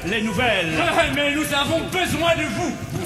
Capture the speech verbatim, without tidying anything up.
les nouvelles. Ah, mais nous avons besoin de vous.